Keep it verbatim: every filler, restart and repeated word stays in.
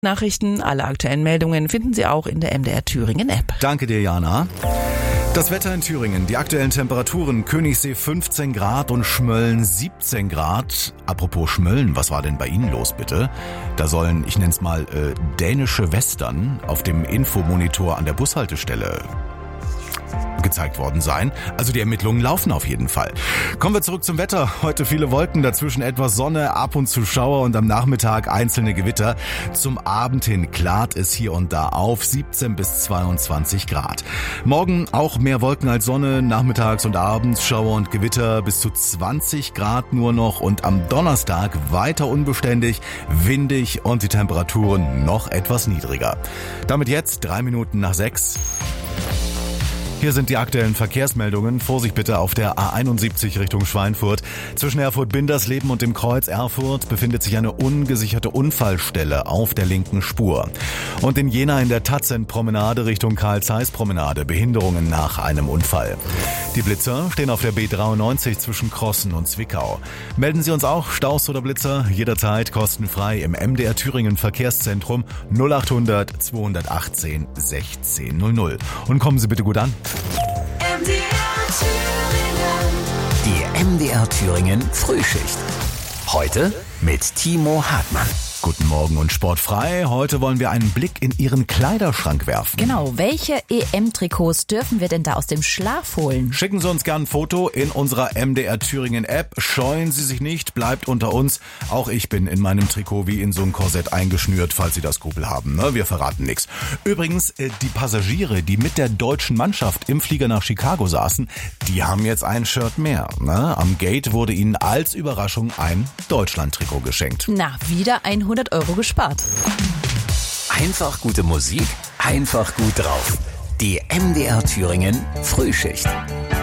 Nachrichten, alle aktuellen Meldungen finden Sie auch in der M D R Thüringen App. Danke dir, Jana. Das Wetter in Thüringen, die aktuellen Temperaturen, Königssee fünfzehn Grad und Schmölln siebzehn Grad. Apropos Schmölln, was war denn bei Ihnen los bitte? Da sollen, ich nenn's mal, äh, dänische Western auf dem Infomonitor an der Bushaltestelle gezeigt worden sein. Also die Ermittlungen laufen auf jeden Fall. Kommen wir zurück zum Wetter. Heute viele Wolken, dazwischen etwas Sonne, ab und zu Schauer und am Nachmittag einzelne Gewitter. Zum Abend hin klart es hier und da auf, siebzehn bis zweiundzwanzig Grad. Morgen auch mehr Wolken als Sonne, nachmittags und abends Schauer und Gewitter bis zu zwanzig Grad nur noch und am Donnerstag weiter unbeständig, windig und die Temperaturen noch etwas niedriger. Damit jetzt drei Minuten nach sechs. Hier sind die aktuellen Verkehrsmeldungen. Vorsicht bitte auf der A einundsiebzig Richtung Schweinfurt. Zwischen Erfurt-Bindersleben und dem Kreuz Erfurt befindet sich eine ungesicherte Unfallstelle auf der linken Spur. Und in Jena in der Tatzen-Promenade Richtung Karl-Zeiss-Promenade Behinderungen nach einem Unfall. Die Blitzer stehen auf der B dreiundneunzig zwischen Krossen und Zwickau. Melden Sie uns auch Staus oder Blitzer jederzeit kostenfrei im M D R Thüringen Verkehrszentrum null acht hundert zweihundertachtzehn sechzehn null null. Und kommen Sie bitte gut an. M D R Thüringen. Die M D R Thüringen Frühschicht. Heute mit Timo Hartmann. Guten Morgen und sportfrei. Heute wollen wir einen Blick in Ihren Kleiderschrank werfen. Genau, welche E M-Trikots dürfen wir denn da aus dem Schlaf holen? Schicken Sie uns gern ein Foto in unserer M D R Thüringen App. Scheuen Sie sich nicht, bleibt unter uns. Auch ich bin in meinem Trikot wie in so ein Korsett eingeschnürt, falls Sie das Skrupel haben. Ne? Wir verraten nichts. Übrigens, die Passagiere, die mit der deutschen Mannschaft im Flieger nach Chicago saßen, die haben jetzt ein Shirt mehr. Ne? Am Gate wurde ihnen als Überraschung ein Deutschland-Trikot geschenkt. Na, wieder hundert Euro gespart. Einfach gute Musik, einfach gut drauf. Die M D R Thüringen Frühschicht.